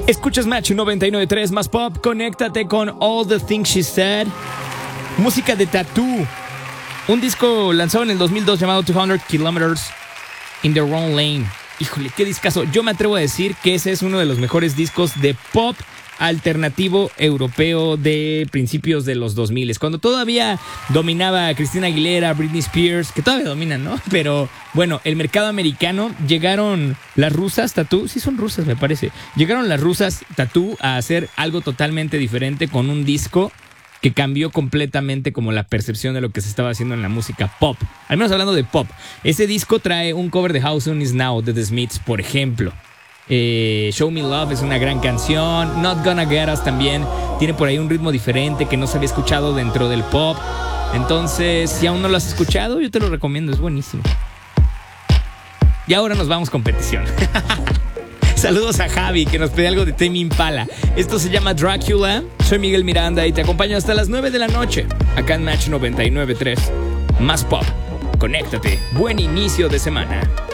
Escuchas Match 99.3 más pop. Conéctate con All the Things She Said. Música de Tattoo. Un disco lanzado en el 2002 llamado 200 Kilometers in the Wrong Lane. Híjole, qué discazo. Yo me atrevo a decir que ese es uno de los mejores discos de pop alternativo europeo de principios de los 2000, cuando todavía dominaba Christina Aguilera, Britney Spears, que todavía dominan, ¿no? Pero bueno, el mercado americano, llegaron las rusas Tattoo, sí son rusas me parece, llegaron las rusas Tattoo a hacer algo totalmente diferente con un disco que cambió completamente como la percepción de lo que se estaba haciendo en la música pop, al menos hablando de pop. Ese disco trae un cover de How Soon Is Now de The Smiths, por ejemplo. Show Me Love es una gran canción. Not Gonna Get Us también tiene por ahí un ritmo diferente que no se había escuchado dentro del pop. Entonces, si aún no lo has escuchado, yo te lo recomiendo, es buenísimo. Y ahora nos vamos con petición. Saludos a Javi, que nos pide algo de Tame Impala. Esto se llama Dracula. Soy Miguel Miranda y te acompaño hasta las 9 de la noche acá en Match 99.3 más pop. Conéctate, buen inicio de semana.